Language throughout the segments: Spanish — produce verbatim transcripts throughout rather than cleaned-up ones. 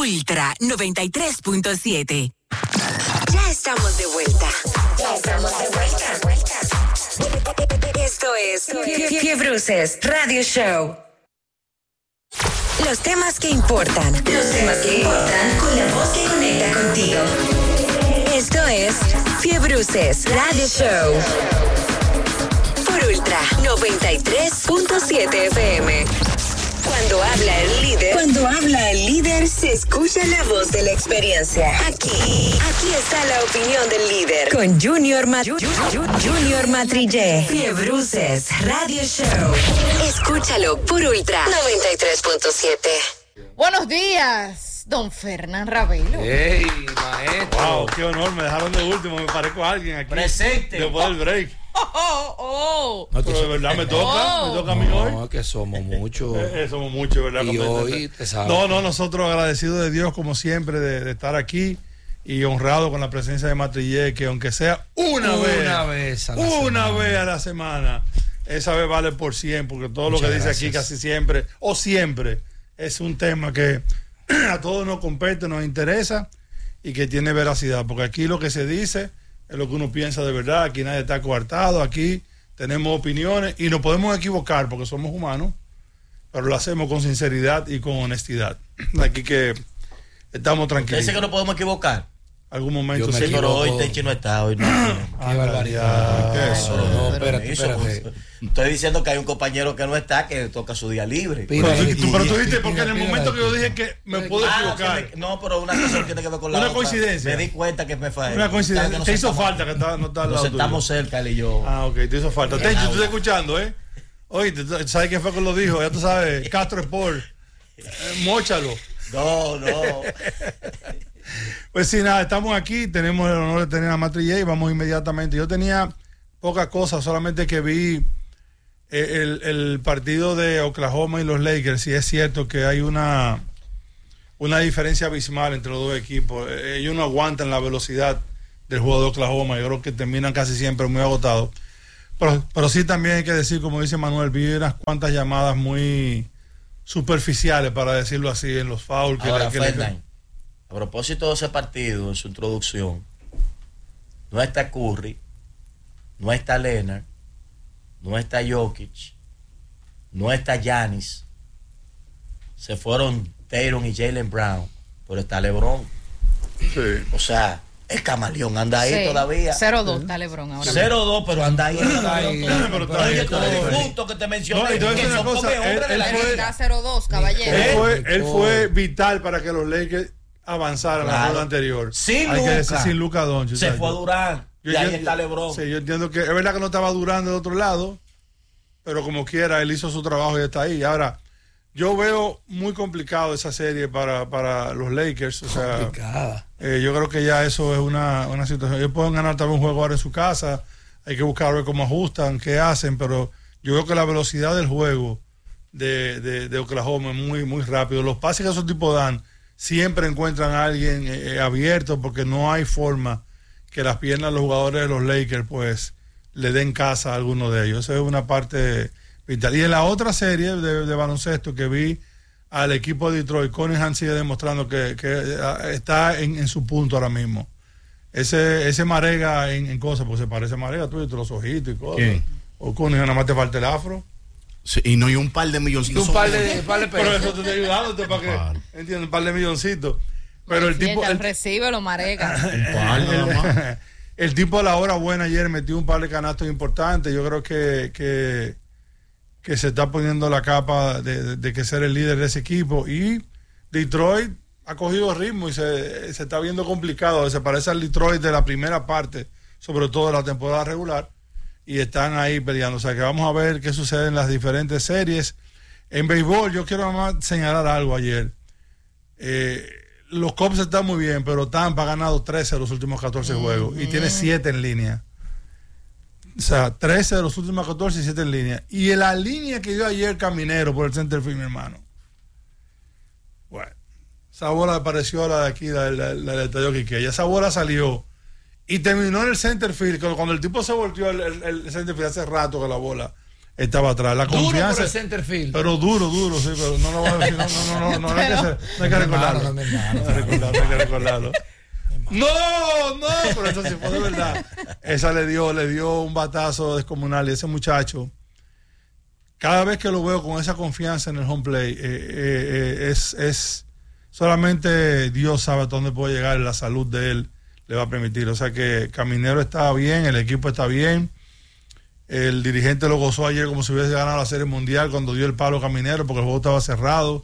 Ultra noventa y tres punto siete. Ya estamos de vuelta. Ya estamos de vuelta. Esto es Fiebruces Radio Show. Los temas que importan. Los temas que importan con la voz que conecta contigo. Esto es Fiebruces Radio Show. Por Ultra noventa y tres punto siete F M. Cuando habla el líder, cuando habla el líder, se escucha la voz de la experiencia. Aquí, aquí está la opinión del líder. Con Junior Ma- Junior Matrillé. Fiebruces Radio Show. Escúchalo por Ultra noventa y tres punto siete. Buenos días, don Fernán Ravelo. ¡Ey, maestro! ¡Wow! ¡Qué honor! Me dejaron de último, me parezco a alguien aquí. ¡Presente! Después del break. Oh, oh, oh. No, pero de verdad me toca, Oh. me toca a mí hoy. No, que somos muchos. Eh, eh, somos muchos, ¿verdad? Y Como- hoy, te sabes. No, no, nosotros agradecidos de Dios, como siempre, de, de estar aquí y honrado con la presencia de Matrillé, que aunque sea una, Una vez, vez a la una semana. vez a la semana, esa vez vale por cien, porque todo Muchas lo que dice gracias. aquí casi siempre, o siempre, es un tema que a todos nos compete, nos interesa y que tiene veracidad, porque aquí lo que se dice es lo que uno piensa de verdad, aquí nadie está coartado, aquí tenemos opiniones y nos podemos equivocar porque somos humanos, pero lo hacemos con sinceridad y con honestidad. Aquí que estamos tranquilos. Dice que no podemos equivocar. Algún momento Yo me sí, Sí, pero equivoco. hoy Tenchi no está, hoy no. Ah, Qué barbaridad. ¿qué es eso? No, no, Pero espérate, me hizo- espérate. Estoy diciendo que hay un compañero que no está, que toca su día libre. Pídale, Pero, tú- pídale, pero tú pídale, dijiste, porque en el pídale, momento que yo pídale. dije que me puedo Ah, equivocar, que me- no, pero una cosa tiene que ver con la Una otra. coincidencia. Me di cuenta que me fue. una coincidencia, que nos te hizo sentamos- falta que está- no está al Nos lado sentamos tuyo. cerca, él y yo. Ah, ok, te hizo falta. En Tencho, el tú estás aula. escuchando, ¿eh? Oye, tú sabes quién fue que lo dijo, ya tú sabes, Castro Sport. Eh, móchalo. No, no. Pues sí, nada, estamos aquí, tenemos el honor de tener a Matrillé y vamos inmediatamente. Yo tenía pocas cosas, solamente que vi eh, el, el partido de Oklahoma y los Lakers, y es cierto que hay una, una diferencia abismal entre los dos equipos. Eh, Ellos no aguantan la velocidad del juego de Oklahoma, yo creo que terminan casi siempre muy agotados. Pero, pero sí también hay que decir, como dice Manuel, vi unas cuantas llamadas muy superficiales, para decirlo así, en los fouls. que Ahora, le- que le- Fernan, a propósito de ese partido, en su introducción, no está Curry, no está Leonard, no está Jokic, no está Giannis, se fueron Tatum y Jaylen Brown, pero está LeBron. Sí. O sea, el camaleón anda ahí Sí. todavía. cero dos está LeBron ahora. cero dos, pero anda ahí. Está ahí. Pero está ahí, Oye, está todos ahí. los puntos que te mencioné, No, y te voy a que decir son una cosa, come hombres él- de la él fue- liga. Está cero dos, caballero. Él ¿Eh? fue, él fue vital para que los Lakers avanzaran en la Claro. ronda anterior. Sin Hay que decir, Luka. sin Luka Doncic. Se exacto. fue Durán, Yo- y ahí yo- está LeBron. Sí, yo entiendo que es verdad que no estaba Durán del otro lado, pero como quiera, él hizo su trabajo y está ahí. Ahora, yo veo muy complicado esa serie para, para los Lakers. O sea, Complicada. eh, yo creo que ya eso es una, una situación. Ellos pueden ganar también un juego ahora en su casa. Hay que buscar ver cómo ajustan, qué hacen, pero yo creo que la velocidad del juego de, de, de Oklahoma es muy, muy rápido. Los pases que esos tipos dan siempre encuentran a alguien eh, abierto, porque no hay forma que las piernas de los jugadores de los Lakers pues le den casa a alguno de ellos. Esa es una parte vital. Y en la otra serie de, de baloncesto que vi al equipo de Detroit, Cunningham sigue demostrando que, que eh, está en, en su punto ahora mismo. Ese, ese Marega en, en cosas, pues se parece a Marega, tú, y los ojitos y cosas. ¿Quién? O Cunningham, nada más te falta el afro. Sí, y no hay un par de milloncitos. Un par de, par de Pero pesos. eso te está ayudándote para que, Par. entiendes, un par de milloncitos. Pero el tipo... el el- recibe lo marega. Un par nada más. el tipo a la hora buena ayer metió un par de canastos importantes. Yo creo que, que, que se está poniendo la capa de, de, de que ser el líder de ese equipo. Y Detroit ha cogido ritmo y se, se está viendo complicado. Se parece al Detroit de la primera parte, sobre todo de la temporada regular. Y están ahí peleando. O sea que vamos a ver qué sucede en las diferentes series. En béisbol, yo quiero nada más señalar algo ayer. Eh, los Cubs están muy bien, pero Tampa ha ganado trece de los últimos catorce juegos y tiene siete en línea. O sea, trece de los últimos catorce y siete en línea. Y en la línea que dio ayer Caminero por el center field, mi hermano. Bueno, esa bola pareció a la de aquí, la, la, la del Estadio Quiqueya. Esa bola salió y terminó en el center field. Cuando, cuando el tipo se volteó el, el, el center field hace rato que la bola estaba atrás. La Duro confianza. por el center field. Pero duro, duro, sí, pero no lo voy a decir. No, no, no, no, no, hay que, ser- no hay que recordarlo. No, no, no, no, no, No hay que recordarlo, hay que recordarlo. No, no, pero eso sí fue de verdad. Esa le dio, le dio un batazo descomunal y ese muchacho, cada vez que lo veo con esa confianza en el home play, eh, eh, eh, es, es solamente Dios sabe hasta dónde puede llegar, la salud de él le va a permitir. O sea que Caminero está bien, el equipo está bien. El dirigente lo gozó ayer como si hubiese ganado la Serie Mundial cuando dio el palo a Caminero porque el juego estaba cerrado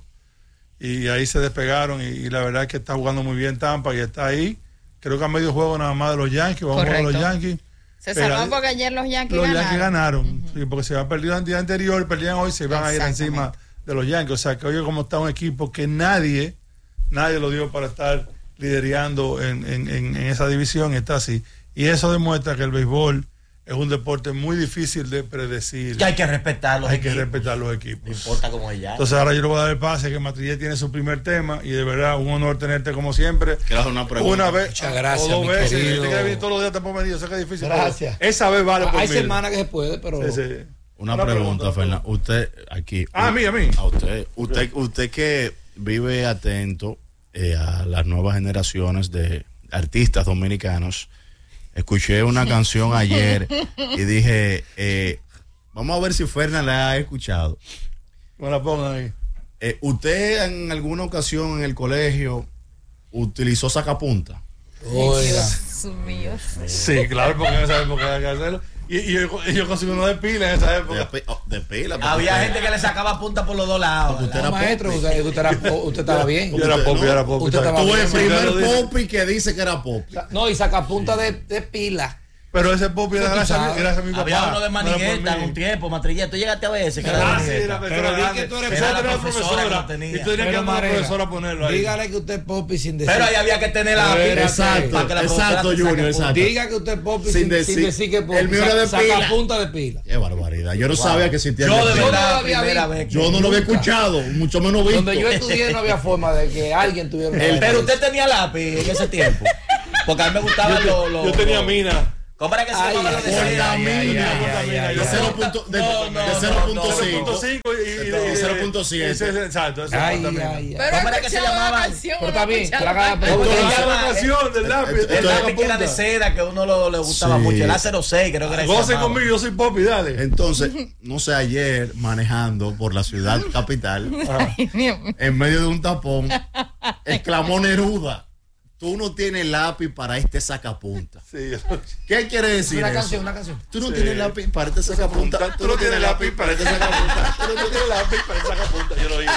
y ahí se despegaron y, y la verdad es que está jugando muy bien Tampa y está ahí. Creo que a medio juego nada más de los Yankees, vamos a jugar a los Yankees. Se Pero salvó porque ayer los Yankees los ganaron. Yankees ganaron, uh-huh. Sí, porque se habían perdido el día anterior, perdían hoy, se van a ir encima de los Yankees. O sea que hoy como está un equipo que nadie, nadie lo dio para estar liderando en, en, en, en esa división, está así. Y eso demuestra que el béisbol es un deporte muy difícil de predecir. Que hay que respetar los Hay equipos. que respetar los equipos. No importa cómo es ya. Entonces ahora yo le voy a dar el pase que Matrillé tiene su primer tema y de verdad un honor tenerte como siempre. Quiero hacer una pregunta. Una vez, Muchas gracias, o dos mi veces. querido. Si te quieres venir todos los días te puedo venir, yo sé que es difícil. pero Gracias. Esa vez vale por Hay mil. semanas que se puede, pero... Sí, sí. Una, Una pregunta, pregunta, Fernando. Usted, aquí. Ah, a mí, a mí. A usted. Usted, usted que vive atento eh, a las nuevas generaciones de artistas dominicanos. Escuché una canción ayer y dije, eh, vamos a ver si Fernan la ha escuchado. Me la pongan ahí. Eh, ¿Usted en alguna ocasión en el colegio utilizó sacapunta? Oiga. Dios mío. Sí, claro, porque en esa época había que hacerlo. Y, y yo, y yo conseguí uno de pila en esa De, época. pi- oh, de pila. porque Había usted- gente que le sacaba punta por los dos lados. Porque usted ¿verdad? era Maestro, popi. usted, usted, era- usted estaba bien. Yo era popi, yo era popi. Usted estaba Tú bien. eres el Sí, ya lo primer dije. popi que dice que era popi. No, y sacapunta de, de pila. Pero ese popi era Tú gracias a, mí, sabes. gracias a mi papá. Había uno de no era por Manigueta en mí. un tiempo, Matrillé. Tú llegaste a veces. que era de Ah, sí, Manigueta. la Pero profesora di grande. que tú eres Esa la era la profesora profesora. que lo tenía. Y tú tenías que Pero, ir a una Marega, profesora a ponerlo ahí. dígale que usted es popi sin decir. Pero ahí había que tener la Espérate. Exacto, para que la profesora exacto, te saque Junior, punta. exacto. Diga que usted es popi Sin sin, sin decir- decir, que es popi. el mío era de Sa- pila. Sacapunta de pila. Qué barbaridad. Yo no sabía que existía. Yo de el- Yo no verdad, lo había primera visto. vez. Yo no lo había Nunca. escuchado, mucho menos visto. Donde yo estudié no había forma de que alguien tuviera una El- vaina Pero de usted tenía lápiz en ese tiempo. Porque a mí me gustaban los. los- Yo tenía los- mina. ¿Cómo era que se Ay, llamaba lo ay, de Por ese? la ay, mina. ay, Yo ay, tenía ay, De ay, cero ay. punto- de- No, de no, cero no, punto no. cinco. cinco y, y, y, De y- cero punto siete. y- sí, sí, exacto, eso Ay, también. ay, ay. Pero ¿Cómo era que se escuchaba la llamaban? canción, Pero está no bien, escuchaba traga la la pregunta. Entonces, Entonces, la canción del lápiz. entonces, El el lápiz que era de punta. seda que a uno lo, le gustaba Sí. mucho. El A cero seis, creo que era ese Gocen llamado. conmigo, yo soy Popi, dale. Entonces, no sé, ayer manejando por la ciudad capital, Ay, Dios mío. en medio de un tapón, exclamó Neruda: tú no tienes lápiz para este sacapunta. Sí, ¿Qué quiere decir Una eso? canción, una canción. Tú no Sí. tienes lápiz para este sacapunta. tú no tienes lápiz para este sacapunta. Tú no tienes lápiz para este sacapunta. Yo lo oí.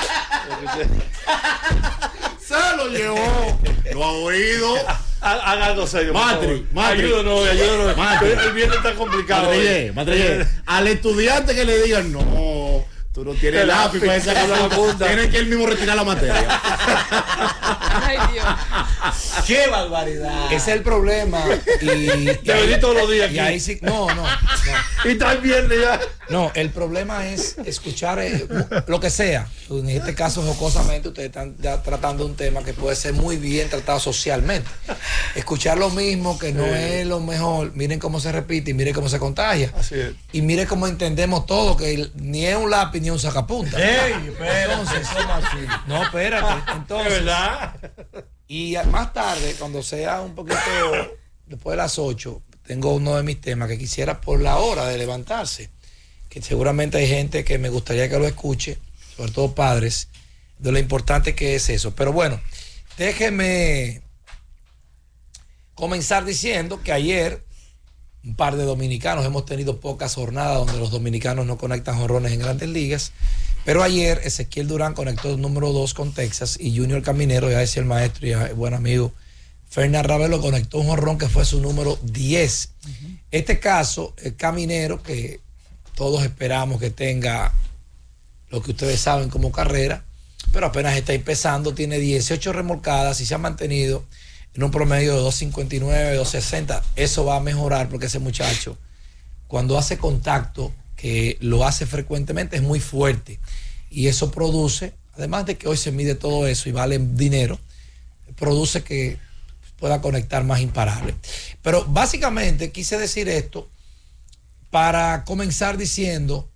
Se lo llevó. Lo ha oído. Ha- Haga algo serio. por Matri, favor. Matri. Ayúdanos, ayúdanos. Matri. El viernes está complicado. Madrillé, Madrillé. Al estudiante que le digan, no, tú no tienes El lápiz para lápiz, ese sacapunta. Tienes que él mismo retirar la materia. Ay, Dios. ¡Qué barbaridad! Ese es el problema. Y, y Te ahí- venís todos los días y aquí. ahí sí, no, no, no. Y está el viernes ya. No, el problema es escuchar eh, lo que sea. En este caso, jocosamente, ustedes están ya tratando un tema que puede ser muy bien tratado socialmente. Escuchar lo mismo, que no es lo mejor. Miren cómo se repite y miren cómo se contagia. Así es. Y miren cómo entendemos todo, que el- ni es un lápiz ni un sacapunta. ¡Ey! Espérate, Entonces, ¿cómo así? no, espérate. ¿Es Entonces, verdad? y más tarde, cuando sea un poquito después de las ocho, tengo uno de mis temas que quisiera por la hora de levantarse, que seguramente hay gente que me gustaría que lo escuche, sobre todo padres, de lo importante que es eso. Pero bueno, déjeme comenzar diciendo que ayer un par de dominicanos, hemos tenido pocas jornadas donde los dominicanos no conectan jonrones en Grandes Ligas, pero ayer Ezequiel Durán conectó el número dos con Texas y Junior Caminero, ya decía el maestro y el buen amigo Fernan Ravelo, conectó un jonrón que fue su número diez. Uh-huh. Este caso, el Caminero, que todos esperamos que tenga lo que ustedes saben como carrera, pero apenas está empezando, tiene dieciocho remolcadas y se ha mantenido en un promedio de dos cincuenta y nueve, dos sesenta. Eso va a mejorar porque ese muchacho, cuando hace contacto, que lo hace frecuentemente, es muy fuerte. Y eso produce, además de que hoy se mide todo eso y vale dinero, produce que pueda conectar más imparable. Pero básicamente quise decir esto para comenzar diciendo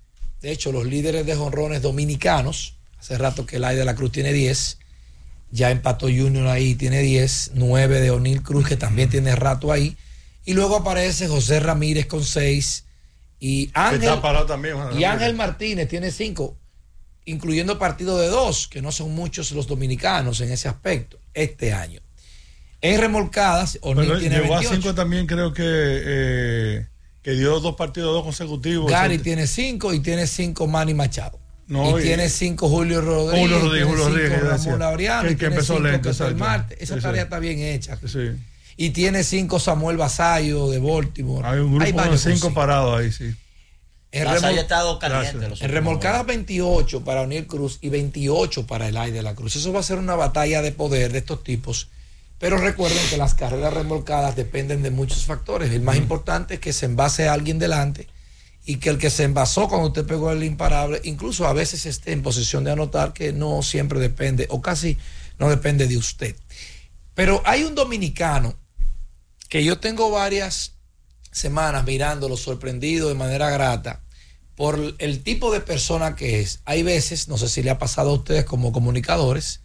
De hecho, los líderes de jonrones dominicanos, hace rato que Elay de la Cruz tiene diez, ya empató Junior ahí, tiene diez, nueve de O'Neill Cruz, que también tiene rato ahí, y luego aparece José Ramírez con seis, y Ángel, está parado también, Juan y Ramírez. Ángel Martínez tiene cinco, incluyendo partido de dos, que no son muchos los dominicanos en ese aspecto, este año. En remolcadas, O'Neill Pero tiene llegó veintiocho. a cinco también, creo que eh, que dio dos partidos dos consecutivos. Gary o sea, tiene cinco y tiene cinco Manny Machado. No, y, y- tiene cinco Julio Rodríguez. Julio Rodríguez, tiene Julio cinco Rodríguez, Ramón decía. Laureano, Que- y que tiene empezó cinco lento, Ketel exacto. Marte. Esa Sí, tarea sí. está bien hecha. sí. Y tiene cinco Samuel Basayo de Baltimore. Hay un grupo de varios cinco con cinco. parados ahí, sí. En, Las remol- haya estado caliente. Gracias. los en últimos remolcadas juegos. veintiocho para O'Neill Cruz y veintiocho para Elay de la Cruz. Eso va a ser una batalla de poder de estos tipos. Pero recuerden que las carreras remolcadas dependen de muchos factores. El más importante es que se envase a alguien delante y que el que se envasó cuando usted pegó el imparable, incluso a veces esté en posición de anotar, que no siempre depende, o casi no depende de usted. Pero hay un dominicano que yo tengo varias semanas mirándolo, sorprendido de manera grata por el tipo de persona que es. Hay veces, no sé si le ha pasado a ustedes como comunicadores,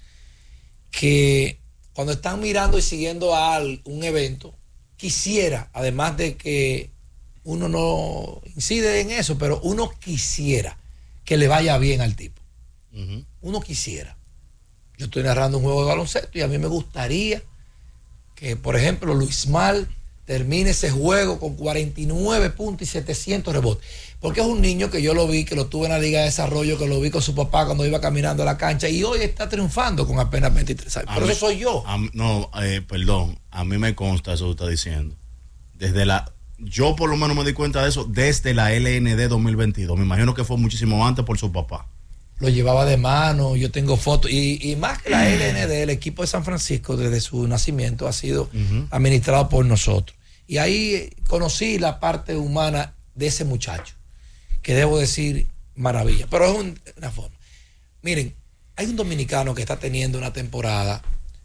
que cuando están mirando y siguiendo a al- un evento, quisiera, además de que uno no incide en eso, pero uno quisiera que le vaya bien al tipo. Ujú. Uno quisiera. Yo estoy narrando un juego de baloncesto y a mí me gustaría que, por ejemplo, Luis Mal termine ese juego con cuarenta y nueve puntos y setecientos rebotes. Porque es un niño que yo lo vi, que lo tuve en la Liga de Desarrollo, que lo vi con su papá cuando iba caminando a la cancha y hoy está triunfando con apenas veintitrés años. A Pero mí- eso soy yo. a mí- no, eh, perdón, a mí me consta eso que está diciendo. Desde la, yo por lo menos me di cuenta de eso desde la L N D dos mil veintidós. Me imagino que fue muchísimo antes por su papá. Lo llevaba de mano, yo tengo fotos. Y, y más que la L N D, el equipo de San Francisco desde su nacimiento ha sido Ujú. administrado por nosotros. Y ahí conocí la parte humana de ese muchacho, que debo decir maravilla. Pero es un- una forma. Miren, hay un dominicano que está teniendo una temporada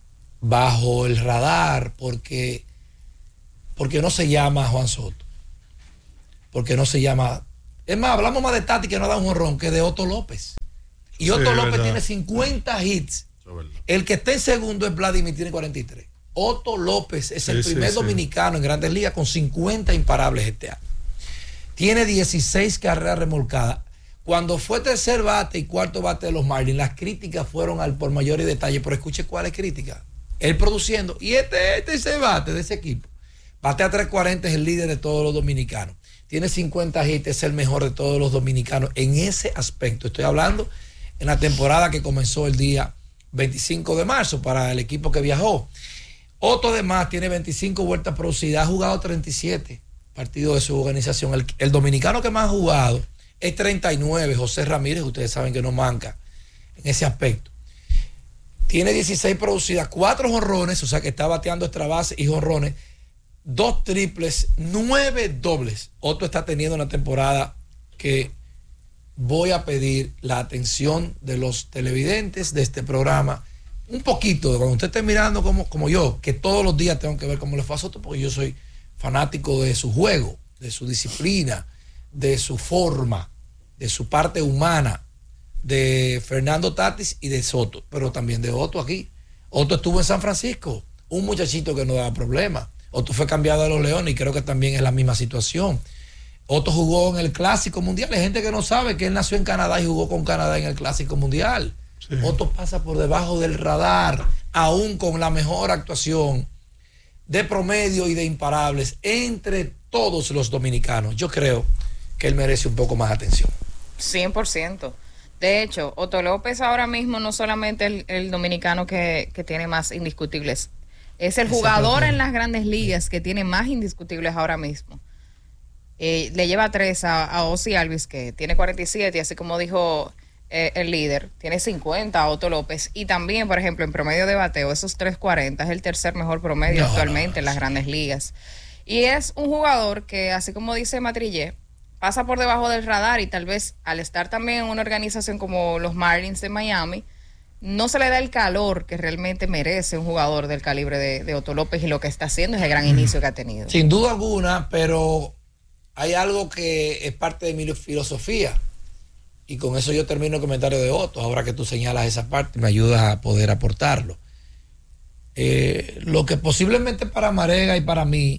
bajo el radar porque, porque no se llama Juan Soto. Porque no se llama... Es más, hablamos más de Tati que no da un jonrón que de Otto López. Y Sí, Otto es López verdad. tiene cincuenta hits. Eso es verdad. El que está en segundo es Vladimir, tiene cuarenta y tres. Otto López es el Sí, sí, primer sí. dominicano en Grandes Ligas con cincuenta imparables este año. Tiene dieciséis carreras remolcadas. Cuando fue tercer bate y cuarto bate de los Marlins, las críticas fueron al por mayor y detalle. Pero escuche cuál es crítica. Él produciendo. Y este, este ese bate de ese equipo. Batea tres cuarenta, es el líder de todos los dominicanos. Tiene cincuenta hits, es el mejor de todos los dominicanos en ese aspecto. Estoy hablando en la temporada que comenzó el día veinticinco de marzo para el equipo que viajó. Otto además tiene veinticinco vueltas producidas, ha jugado treinta y siete partidos de su organización. El, el dominicano que más ha jugado es treinta y nueve, José Ramírez, ustedes saben que no manca en ese aspecto. Tiene dieciséis producidas, cuatro jonrones, o sea que está bateando extra base y jonrones, dos triples, nueve dobles. Otto está teniendo una temporada que voy a pedir la atención de los televidentes de este programa. Un poquito, cuando usted esté mirando como, como yo, que todos los días tengo que ver cómo le fue a Soto, porque yo soy fanático de su juego, de su disciplina, de su forma, de su parte humana, de Fernando Tatis y de Soto, pero también de Otto aquí. Otto estuvo en San Francisco, un muchachito que no daba problema. Otto fue cambiado a los Leones y creo que también es la misma situación. Otto jugó en el Clásico Mundial. Hay gente que no sabe que él nació en Canadá y jugó con Canadá en el Clásico Mundial. Sí. Otto pasa por debajo del radar, aún con la mejor actuación de promedio y de imparables entre todos los dominicanos. Yo creo que él merece un poco más atención. cien por ciento. De hecho, Otto López ahora mismo no solamente el, el dominicano que, que tiene más indiscutibles, es el Ese jugador propio. en las grandes ligas que tiene más indiscutibles ahora mismo. Eh, le lleva tres a, a Ozzy Alvis, que tiene cuarenta y siete, y así como dijo eh, el líder, tiene cincuenta a Otto López. Y también, por ejemplo, en promedio de bateo, esos tres cuarenta es el tercer mejor promedio No, actualmente no, en las grandes ligas. Y es un jugador que, así como dice Matrillé, pasa por debajo del radar y tal vez al estar también en una organización como los Marlins de Miami, no se le da el calor que realmente merece un jugador del calibre de, de Otto López, y lo que está haciendo es el gran inicio que ha tenido. Sin duda alguna, pero hay algo que es parte de mi filosofía Y con eso yo termino el comentario de Otto. Ahora que tú señalas esa parte, me ayudas a poder aportarlo. Eh, lo que posiblemente para Marega y para mí,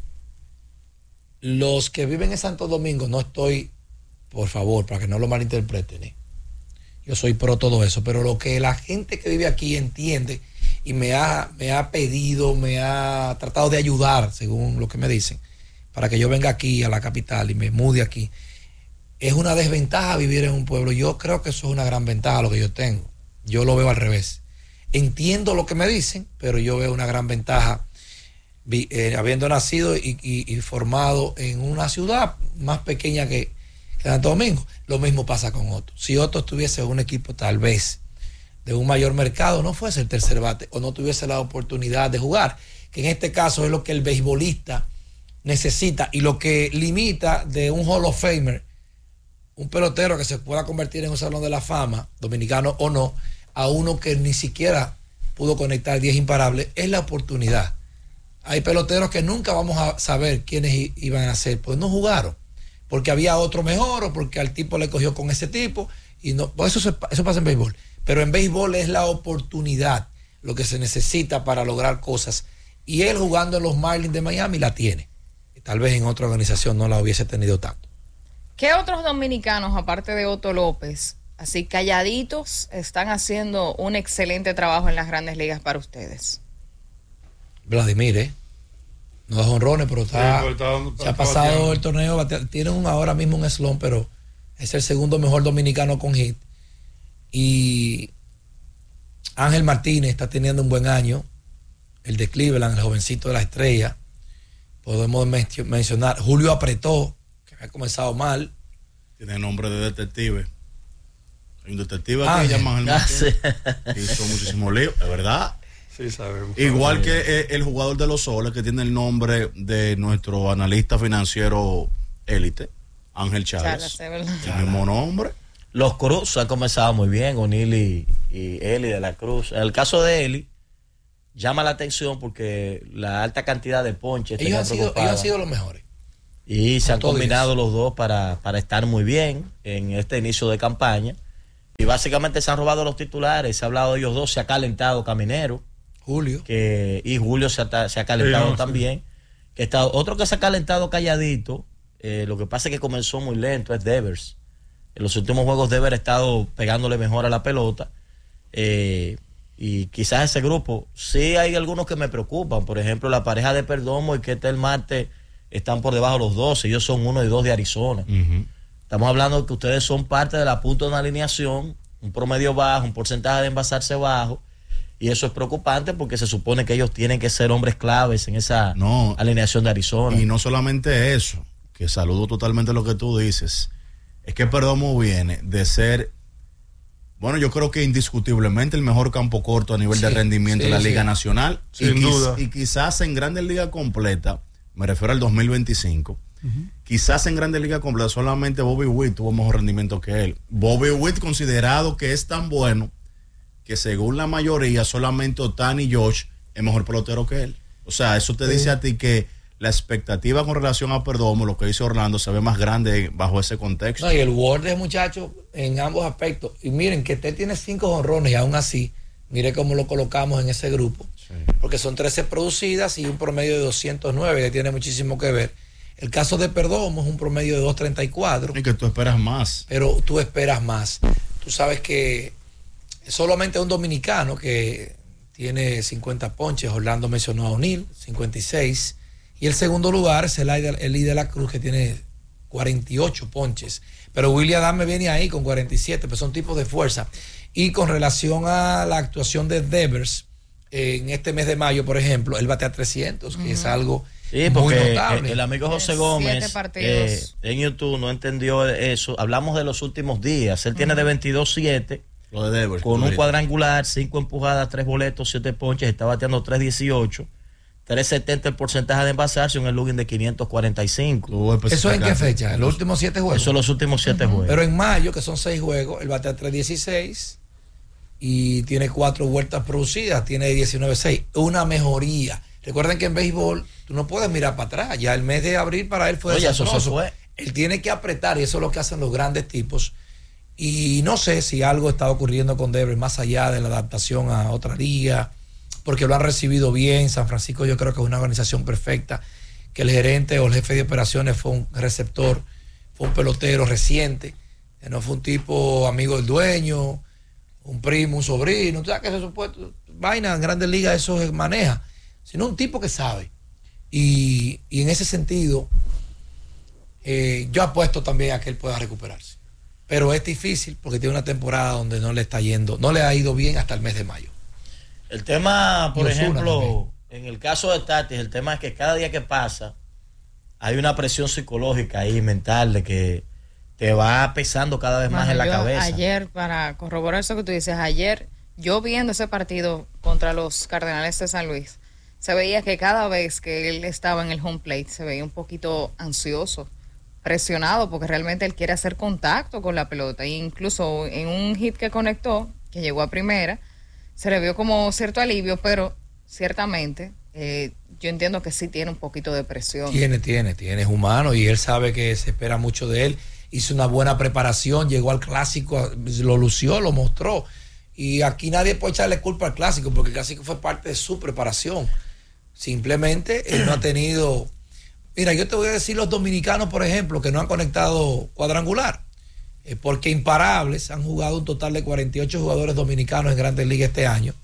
los que viven en Santo Domingo, no estoy, por favor, para que no lo malinterpreten, ¿eh? Yo soy pro todo eso, pero lo que la gente que vive aquí entiende y me ha, me ha pedido, me ha tratado de ayudar, según lo que me dicen, para que yo venga aquí a la capital y me mude aquí, es una desventaja vivir en un pueblo. Yo creo que eso es una gran ventaja lo que yo tengo. Yo lo veo al revés. Entiendo lo que me dicen, pero yo veo una gran ventaja eh, habiendo nacido y, y, y formado en una ciudad más pequeña que, que Santo Domingo. Lo mismo pasa con Otto. Si Otto estuviese en un equipo tal vez de un mayor mercado, no fuese el tercer bate o no tuviese la oportunidad de jugar, que en este caso es lo que el beisbolista necesita y lo que limita de un Hall of Famer, un pelotero que se pueda convertir en un salón de la fama, dominicano o no, a uno que ni siquiera pudo conectar diez imparables, es la oportunidad. Hay peloteros que nunca vamos a saber quiénes i- iban a ser, pues no jugaron, porque había otro mejor o porque al tipo le cogió con ese tipo, y no, pues eso, se, eso pasa en béisbol, pero en béisbol es la oportunidad lo que se necesita para lograr cosas, y él jugando en los Marlins de Miami la tiene, y tal vez en otra organización no la hubiese tenido tanto. ¿Qué otros dominicanos, aparte de Otto López, así calladitos, están haciendo un excelente trabajo en las grandes ligas para ustedes? Vladimir, ¿eh? No da jonrones, pero está, Sí, pero está- se ha está pasado bateando. el torneo, batea- tiene un, ahora mismo un slump, pero es el segundo mejor dominicano con hit. Y Ángel Martínez está teniendo un buen año, el de Cleveland, el jovencito de la estrella. Podemos men- mencionar Julio Apretó, que ha comenzado mal. Tiene nombre de detective. Hay un detective Ah, aquí que llama Ángel Ah, Martínez. sí. Hizo muchísimo lío, es verdad. Sí, sabemos. Igual que eh, el jugador de los Soles, que tiene el nombre de nuestro analista financiero élite, Ángel Chávez. Charlas, de verdad. El mismo nombre. Los Cruz han comenzado muy bien, O'Neill y, y Eli de la Cruz. En el caso de Eli, llama la atención porque la alta cantidad de ponches Ellos tenía han, sido, preocupada. ellos han sido los mejores. Y se han todos combinado ellos. los dos para, para estar muy bien en este inicio de campaña. Y básicamente se han robado los titulares. Se ha hablado de ellos dos. Se ha calentado Caminero. Julio. Que, y Julio se ha, se ha calentado Sí, no, también. Que está, otro que se ha calentado calladito. Eh, lo que pasa es que comenzó muy lento. Es Devers. En los últimos juegos Devers ha estado pegándole mejor a la pelota. Eh, y quizás ese grupo. Sí hay algunos que me preocupan. Por ejemplo, la pareja de Perdomo y Ketel Marte están por debajo de los doce. Ellos son uno y dos de Arizona. Ujú. Estamos hablando de que ustedes son parte de la punta de una alineación, un promedio bajo, un porcentaje de envasarse bajo, y eso es preocupante porque se supone que ellos tienen que ser hombres claves en esa No. alineación de Arizona. Y no solamente eso, que saludo totalmente lo que tú dices, es que Perdomo viene de ser, bueno, yo creo que indiscutiblemente el mejor campo corto a nivel de Sí, rendimiento sí, en la sí. Liga Nacional. Sin y, quiz- duda. y quizás en Grandes Liga completa, me refiero al dos mil veinticinco, quizás en Grandes Liga completa solamente Bobby Witt tuvo mejor rendimiento que él. Bobby Witt considerado que es tan bueno que según la mayoría solamente Otani y Josh es mejor pelotero que él. O sea, eso te dice a ti que la expectativa con relación a Perdomo, lo que dice Orlando, se ve más grande bajo ese contexto. No, y el Ward es muchacho en ambos aspectos. Y miren, que usted tiene cinco jonrones y aún así, mire cómo lo colocamos en ese grupo. Sí. Porque son trece producidas y un promedio de doscientos nueve, que tiene muchísimo que ver. El caso de Perdomo es un promedio de doscientos treinta y cuatro, Y que tú esperas más. pero tú esperas más. Tú sabes que solamente un dominicano que tiene cincuenta ponches, Orlando mencionó a O'Neill, cincuenta y seis, y el segundo lugar es el Eli de la Cruz, que tiene cuarenta y ocho ponches, pero William Adame viene ahí con cuarenta y siete, pues son tipos de fuerza. Y con relación a la actuación de Devers, en este mes de mayo, por ejemplo, él batea trescientos, que es algo Sí, muy porque notable. el amigo José Siete Gómez partidos. eh, en YouTube no entendió eso. Hablamos de los últimos días. Él tiene de veintidós siete Lo de Devers. con un ahorita. cuadrangular, cinco empujadas, tres boletos, siete ponches, está bateando tres dieciocho, tres setenta el porcentaje de envasarse, un login de quinientos cuarenta y cinco. Tú ¿Eso en qué especificaste. fecha? ¿En los últimos siete juegos? Eso en los últimos siete juegos. Pero en mayo, que son seis juegos, él batea tres dieciséis y tiene cuatro vueltas producidas, tiene diecinueve seis, una mejoría. Recuerden que en béisbol tú no puedes mirar para atrás, ya el mes de abril para él fue Oye, eso se desastroso. fue. Él tiene que apretar y eso es lo que hacen los grandes tipos. Y no sé si algo está ocurriendo con Devers más allá de la adaptación a otra liga, porque lo han recibido bien. San Francisco yo creo que es una organización perfecta, que el gerente o el jefe de operaciones fue un receptor, fue un pelotero reciente, que no fue un tipo amigo del dueño, un primo, un sobrino, tú sabes que eso supuesto, vaina en Grandes Ligas eso se maneja, sino un tipo que sabe. Y, y en ese sentido, eh, yo apuesto también a que él pueda recuperarse. Pero es difícil porque tiene una temporada donde no le está yendo, no le ha ido bien hasta el mes de mayo. El tema, por Osuna ejemplo, también. en el caso de Tatis, el tema es que cada día que pasa hay una presión psicológica ahí, mental, de que te va pesando cada vez más Bueno, en la yo cabeza. Ayer, para corroborar eso que tú dices, ayer yo viendo ese partido contra los Cardenales de San Luis, se veía que cada vez que él estaba en el home plate se veía un poquito ansioso, presionado, porque realmente él quiere hacer contacto con la pelota. E incluso en un hit que conectó, que llegó a primera, se le vio como cierto alivio, pero ciertamente eh, yo entiendo que sí tiene un poquito de presión. Tiene, tiene, tiene, es humano y él sabe que se espera mucho de él. Hizo una buena preparación, llegó al clásico, lo lució, lo mostró. Y aquí nadie puede echarle culpa al clásico, porque el clásico fue parte de su preparación. Simplemente él no ha tenido... Mira, yo te voy a decir los dominicanos, por ejemplo, que no han conectado cuadrangular. Eh, porque imparables han jugado un total de cuarenta y ocho jugadores dominicanos en Grandes Ligas este año.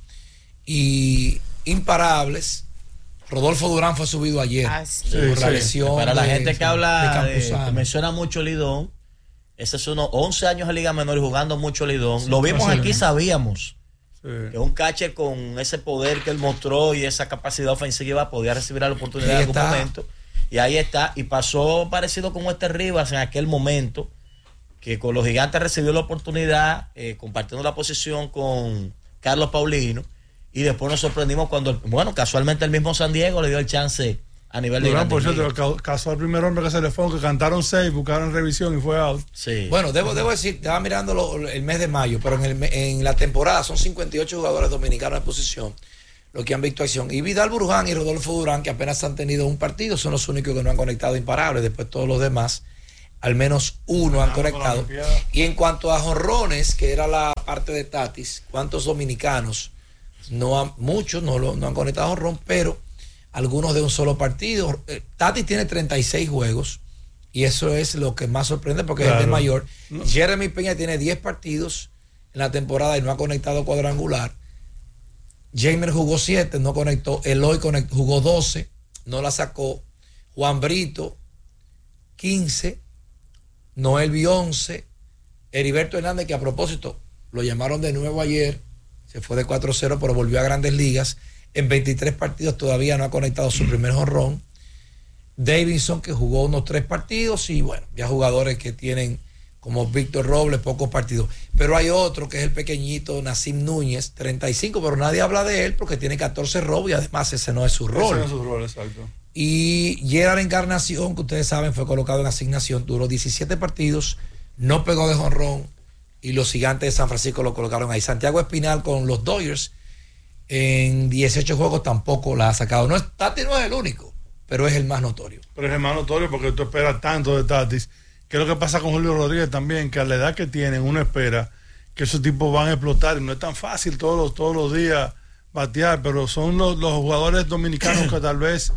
Y imparables, Rodolfo Durán fue subido ayer. Ah, sí. por Sí, la sí. lesión Para la de- gente que habla, de de- Campuzano. que menciona mucho Lidón, ese es unos once años de Liga Menor y jugando mucho Lidón. Sí, Lo vimos sí. aquí, sabíamos Sí. que un catcher con ese poder que él mostró y esa capacidad ofensiva podía recibir la oportunidad en Ahí algún está. momento. Y ahí está. Y pasó parecido como este Rivas en aquel momento, que con los Gigantes recibió la oportunidad, eh, compartiendo la posición con Carlos Paulino. Y después nos sorprendimos cuando, bueno, casualmente el mismo San Diego le dio el chance a nivel de Durán, por Grandes cierto, Ligas. ca- casó al primer hombre que se le fue, que cantaron seis, buscaron revisión y fue out. Sí. Bueno, debo, debo decir, estaba mirando lo- el mes de mayo, pero en, el, me- en la temporada son cincuenta y ocho jugadores dominicanos en posición, los que han visto acción. Y Vidal Bruján y Rodolfo Durán, que apenas han tenido un partido, son los únicos que no han conectado imparables. Después todos los demás, al menos uno han Ah, con la conectado. Olimpiada. Y en cuanto a jonrones, que era la parte de Tatis, ¿cuántos dominicanos? No han, muchos no, lo, no han conectado jonrón, pero algunos de un solo partido. Eh, Tatis tiene treinta y seis juegos. Y eso es lo que más sorprende porque es el de Claro. mayor. No. Jeremy Peña tiene diez partidos en la temporada y no ha conectado cuadrangular. Jamer jugó siete, no conectó. Eloy conect- jugó doce, no la sacó. Juan Brito, quince. Noel once. Heriberto Hernández, que a propósito lo llamaron de nuevo ayer, se fue de cuatro cero, pero volvió a Grandes Ligas. En veintitrés partidos todavía no ha conectado su primer jonrón. Davidson, que jugó unos tres partidos, y bueno, ya jugadores que tienen como Víctor Robles pocos partidos. Pero hay otro que es el pequeñito Nacim Núñez, treinta y cinco, pero nadie habla de él porque tiene catorce robos y además ese no es su rol. Ese es su rol, exacto. Y Gerard Encarnación, que ustedes saben, fue colocado en asignación, duró diecisiete partidos, no pegó de jonrón, y los Gigantes de San Francisco lo colocaron ahí. Santiago Espinal con los Dodgers en dieciocho juegos tampoco la ha sacado. No es, Tati no es el único, pero es el más notorio. Pero es el más notorio porque tú esperas tanto de Tatis. ¿Qué es lo que pasa con Julio Rodríguez también? Que a la edad que tienen, uno espera que esos tipos van a explotar. Y no es tan fácil todos los, todos los días batear, pero son los, los jugadores dominicanos que tal vez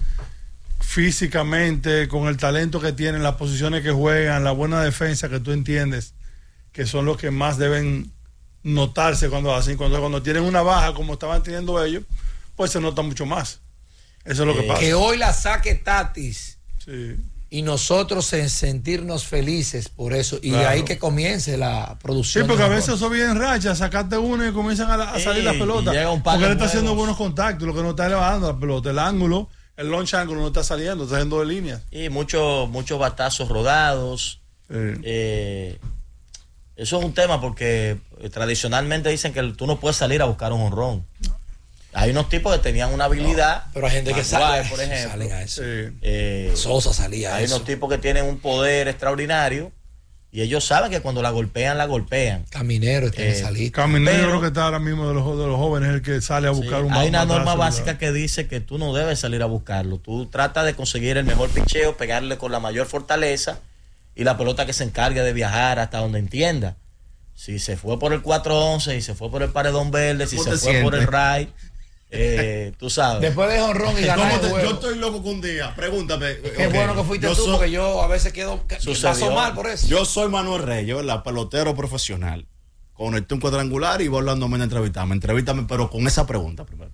físicamente, con el talento que tienen, las posiciones que juegan, la buena defensa que tú entiendes, que son los que más deben notarse cuando hacen. Cuando, cuando tienen una baja, como estaban teniendo ellos, pues se nota mucho más. Eso es lo que Eh, pasa. Que hoy la saque Tatis Sí. y nosotros en sentirnos felices por eso, y de Claro. ahí que comience la Sí, producción. porque de a jonrones. veces eso viene en racha, sacaste uno y comienzan a, la- a salir Sí, las pelotas. y llega un par Porque de él está haciendo juegos. buenos contactos, lo que no está elevando la pelota, el ángulo, el launch ángulo no está saliendo, está haciendo de líneas. Y muchos muchos batazos rodados. Sí. Eh, eso es un tema porque eh, tradicionalmente dicen que tú no puedes salir a buscar un jonrón. Hay unos tipos que tenían una habilidad. Pero hay gente que Maguire, sale, por ejemplo. salen a eso. Sí. Eh, Sosa salía a hay eso. unos tipos que tienen un poder extraordinario y ellos saben que cuando la golpean, la golpean. Caminero está en Eh, esa lista. Caminero, Pero- yo creo que está ahora mismo de los, de los jóvenes, el que sale a Sí, buscar un hay una batazo, norma ¿verdad? básica que dice que tú no debes salir a buscarlo. Tú tratas de conseguir el mejor picheo, pegarle con la mayor fortaleza y la pelota que se encargue de viajar hasta donde entienda. si se fue por el cuatro once, y se fue por el paredón verde, si ¿Cómo se te fue sientes? por el raid, eh, tú sabes. Después de jonrón y ganar ¿Cómo el te- juego. yo estoy loco con un día. Pregúntame. Qué Ok, bueno que fuiste yo tú, soy- porque yo a veces quedo Sucedió. paso mal por eso. Yo soy Manuel Reyes, ¿verdad? Pelotero profesional. Conecté un cuadrangular y voy Orlando Mena a entrevistarme. Entrevítame, pero con esa pregunta primero.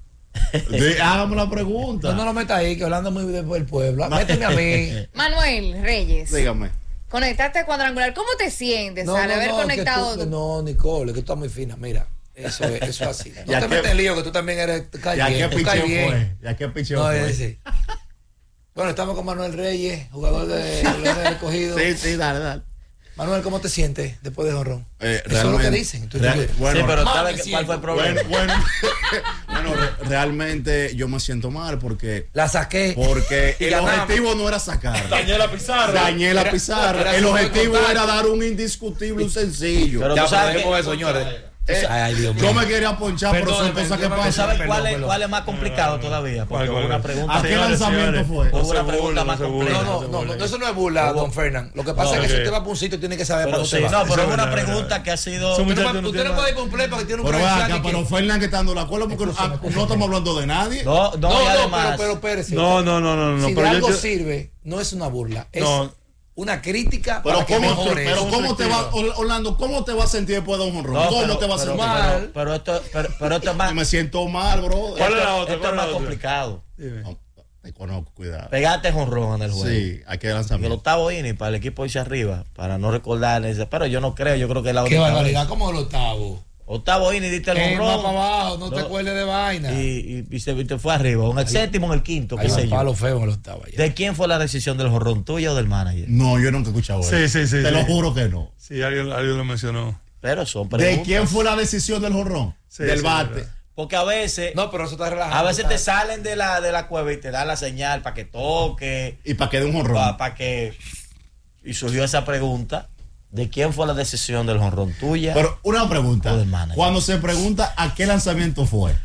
De- hágame la pregunta. No, no lo metas ahí, que hablando muy después del pueblo. Méteme a mí. Manuel Reyes, Dígame. conectaste a cuadrangular. ¿Cómo te sientes al haber que conectado? tú- no, Nicole, que tú estás muy fina. Mira, eso es, eso es así. No ¿Y a te qué- metes en lío, que tú también eres. Tú caes ¿Y a bien, qué tú caes picheo bien. fue? ¿Y a qué picheo No, fue? es decir. Bueno, estamos con Manuel Reyes, jugador de Leones del Escogido. Sí, sí, dale, dale. Manuel, ¿cómo te sientes después de jonrón? Eh, Eso es lo que realmente- dicen. Tú- real- tú- bueno, sí, pero mal ¿sabes me qué- cuál fue el siento. problema? Bueno, bueno, bueno, re- realmente yo me siento mal porque La saqué. porque Y el ganamos. objetivo no era sacar. Dañé la pizarra. Dañé la Era- pizarra. era El su objetivo contacto. era dar un indiscutible, un sencillo. Pero Ya, tú sabes pero dejemos que- eso, señores. Eh, Ay, Dios mío. yo me quería ponchar, pero son Perdóneme, cosas que yo me- ¿Tú pasan. sabes Perdón, cuál, es, perdón. cuál es más complicado todavía? Porque ¿Cuál, hubo cuál, una cuál? pregunta. ¿A qué Señores, lanzamiento señores, fue? Hubo no una se pregunta burlen, más no se compleja. burlen, No, no, se no, burlen. no, eso no es burla, don Fernán. Lo que pasa No, es que ok. si usted va para un sitio, tiene que saber Pero para sí, dónde no, va. pero Eso es es una verdad, pregunta verdad. que ha sido. Son Usted no, muchachos puede- no usted no tienen puede ir por un play porque tiene un Pero ven comercial acá, y que- pero Fernan que está dando la cola porque no, ah, no estamos hablando de nadie. No, no, No, y no, además. pero, pero espérese. No, no, no, no, no. Si de pero yo algo te- sirve, no es una burla, es No. una crítica Pero para que cómo, mejore pero eso. cómo te va, Or- Orlando, ¿cómo te va a sentir después de un jonrón? No, ¿Cómo pero- te va a pero- sentir? mal. Pero, pero esto, pero, pero esto es Yo más. me siento mal, bro. ¿Cuál esto, es la otra? esto ¿Cuál es es más la otra? complicado. Dime. No, te conozco, cuidado. Pegate jonrón en el juego. Sí, hay que En el lanzamiento. octavo inning para el equipo irse arriba, para no recordar ese, pero yo no creo, yo creo que es la Qué única barbaridad, vez. como el octavo. Octavo inning diste el Eh, más jonrón. para abajo, no te No. acuerdes de vaina. Y, y, y se y te fue arriba, un el séptimo, en el quinto, qué Hay sé un yo. palo feo en el octavo. ayer. ¿De quién fue la decisión del jonrón, tuya o del manager? No, yo nunca he escuchado eso. Sí, sí, sí, Te sí. lo juro que no. Sí, alguien, alguien lo mencionó. Pero son preguntas. ¿De quién fue la decisión del jonrón? Sí, Del sí, bate. verdad. Porque a veces, No, pero eso está relajado. a veces te salen de la, de la cueva y te dan la señal para que toque, Y para que dé un jonrón. para que... Y surgió esa pregunta, ¿de quién fue la decisión del jonrón, tuya? Pero una pregunta. O del manager. Cuando se pregunta a qué lanzamiento fue.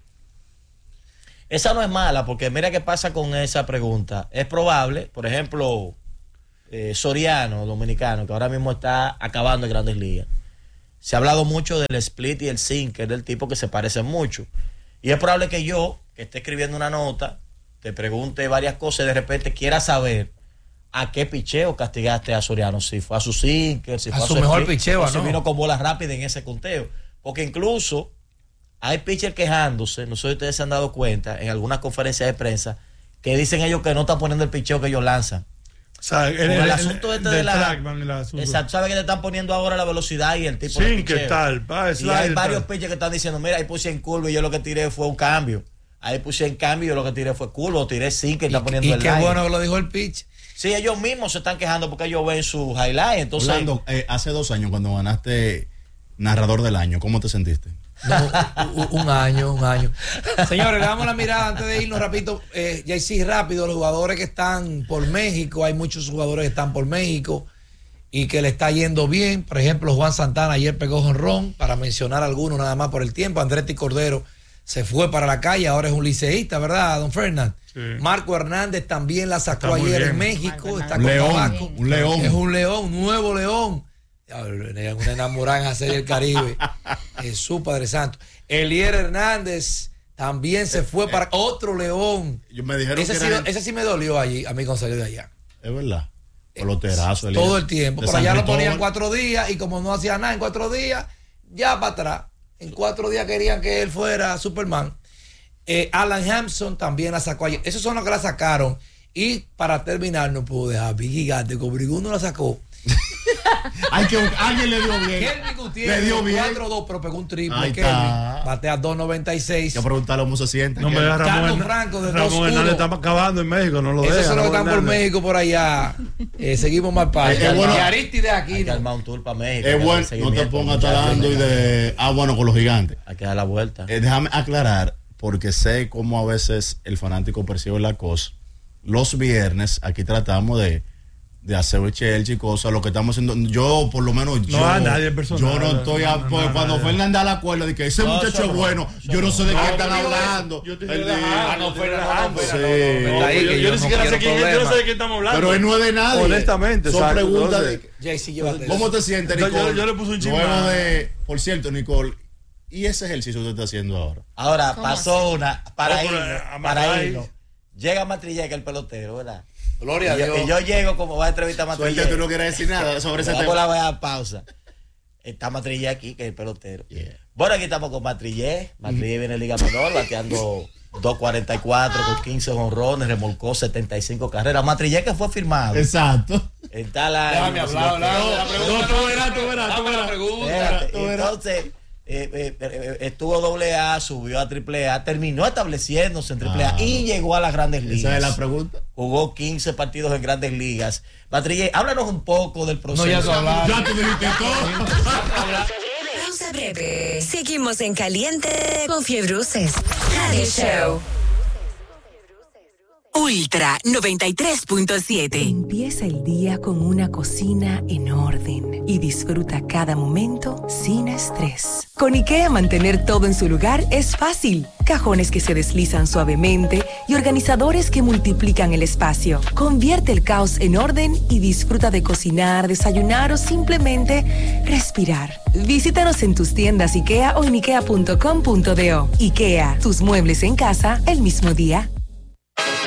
Esa no es mala, porque mira qué pasa con esa pregunta. Es probable, por ejemplo, eh, Soriano, dominicano, que ahora mismo está acabando en Grandes Ligas. Se ha hablado mucho del split y el sinker, del tipo que se parecen mucho. Y es probable que yo, que esté escribiendo una nota, te pregunte varias cosas y de repente quiera saber a qué picheo castigaste a Soriano. Si fue a su sinker, si A fue a su mejor split, picheo, o si ¿no? vino con bolas rápidas en ese conteo. Porque incluso hay pitchers quejándose, no sé si ustedes se han dado cuenta, en algunas conferencias de prensa, que dicen ellos que no están poniendo el picheo que ellos lanzan. O sea, el, Con el, asunto este de del la. trackman, el asunto. Exacto, ¿sabe que le están poniendo ahora la velocidad y el tipo de Sí, ¿qué picheo? tal? Pa, Y slider, hay varios tal. pitchers que están diciendo, mira, ahí puse en curva y yo lo que tiré fue un cambio. Ahí puse en cambio y yo lo que tiré fue curva, o tiré sin que está Y, poniendo y el qué line. bueno que lo dijo el pitch. Sí, ellos mismos se están quejando porque ellos ven su highlight. Entonces, Orlando, eh, hace dos años cuando ganaste narrador del año, ¿cómo te sentiste? No, u- un año, un año. Señores, le damos la mirada antes de irnos rapidito. Eh, ya sí, rápido, los jugadores que están por México, hay muchos jugadores que están por México y que le está yendo bien. Por ejemplo, Juan Santana ayer pegó jonrón, para mencionar algunos nada más por el tiempo. Andretti Cordero se fue para la calle, ahora es un liceísta, ¿verdad, don Fernán? Sí. Marco Hernández también la sacó Está muy ayer bien. en México, está Un con león, tabaco. un león. Es un león, un nuevo león. Diablo, una enamorada en la Serie del Caribe. Jesús Padre Santo. Elier Hernández también se fue para otro león. Yo me dijeron Ese que sí, era- ese sí me dolió allí, a mí cuando salió de allá. Es verdad. Peloterazo. Elías. Todo el tiempo. De Por San allá lo Cristóbal. ponían cuatro días y como no hacía nada en cuatro días, ya para atrás. En cuatro días querían que él fuera Superman. Eh, Alan Hampson también la sacó ayer. Esos son los que la sacaron. Y para terminar, no puedo dejar. Big Gigante, con Briguno la sacó. Hay que, alguien le dio bien. Kelvin Gutiérrez, Le dio bien. cuatro dos, pero pegó un triple. Ahí Kelvin está. batea dos noventa y seis. Hay que preguntarle cómo se siente. No me que- deja Ramón, Carlos Hernández- Franco de Ramón dos uno. Hernández está acabando en México, no lo deja. Esos son los que Ramón están por Hernández. México por allá. Eh, seguimos más para Es allá. bueno. Y Aristide hay que Aquino. armar un tour para México. Es hay que bueno, hacer no te seguimiento, pongas muchachos. talando y de. Ah, bueno, con los gigantes. Hay que dar la vuelta. Eh, déjame aclarar, porque sé cómo a veces el fanático percibe la cosa. Los viernes aquí tratamos de de hacer Chelsea y cosas, lo que estamos haciendo, yo por lo menos yo, No a nadie personal, yo no estoy, a, no, no, pues, no, cuando no, Fernández da la cuerda de que ese No, muchacho eso es no, bueno, eso yo no sé de no, qué yo están te digo, hablando. yo te El estoy día- relajando, Ah, no, yo te fue estoy relajando, relajando. sí. Está ahí, yo, que yo yo ni no siquiera sé quiero quién, yo no problema. sé de qué estamos hablando. Pero él no es de nadie. Honestamente, son exacto, preguntas entonces- de Jaycee, llévate ¿cómo eso. te sientes, Yo- Nicole? yo- yo le puse un chin Luego más. de, por cierto, Nicole, ¿y ese ejercicio que usted está haciendo ahora? Ahora ¿Cómo pasó así? una para No, pero, irnos, eh, para Matrille. irnos. Llega Matrille, que es el pelotero, ¿verdad? Gloria a Y yo, Dios. y yo llego como va a entrevistar a Suerte, Matrille. tú no quieres decir nada sobre ese Vamos tema. a la a pausa. Está Matrille aquí, que es el pelotero. Yeah. Bueno, aquí estamos con Matrille. Matrille viene en Liga Menor, bateando dos cuarenta y cuatro con quince honrones, remolcó setenta y cinco carreras. Matrille que fue firmado. Exacto. Está la. Déjame hablar, hablar, No, la pregunta. no, tú verás, tú verás, tú Dame la verás. pregunta. Espérate, tú verás. entonces, eh, eh, eh, estuvo doble A, subió a triple A, terminó estableciéndose en triple A Claro. y llegó a las grandes ligas. Esa es la pregunta. Jugó quince partidos en grandes ligas. Matrille, háblanos un poco del proceso. No, ya se hablaba. Ya tú dijiste todo. Pausa breve. Seguimos en caliente con Fiebruces. Radio Show. Ultra noventa y tres punto siete. Empieza el día con una cocina en orden y disfruta cada momento sin estrés. Con IKEA mantener todo en su lugar es fácil. Cajones que se deslizan suavemente y organizadores que multiplican el espacio. Convierte el caos en orden y disfruta de cocinar, desayunar o simplemente respirar. Visítanos en tus tiendas IKEA o en ikea punto com punto do. IKEA, tus muebles en casa el mismo día.